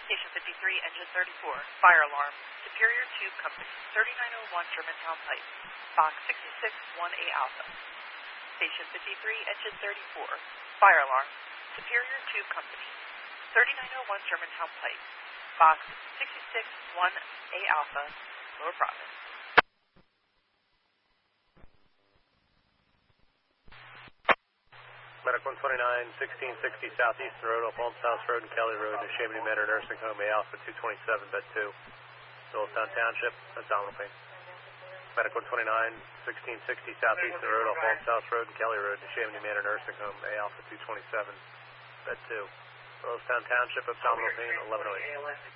Station 53, Engine 34, fire alarm, Superior Tube Company, 3901 Germantown Pike, box 661A Alpha. Station 53, Engine 34, fire alarm, Superior Tube Company, 3901 Germantown Pike, box 661A Alpha, Lower Providence. Medic 129, 1660 Southeastern Road, off Holmes Road and Kelly Road to Chamonix Manor Nursing Home, A Alpha 227, bed 2, Phillipstown Township, abdominal pain. Medic 129, 1660 Southeastern Road, off Holmes Road and Kelly Road to Chamonix Manor Nursing Home, A Alpha 227, bed 2, Phillipstown Township, abdominal pain, 1108.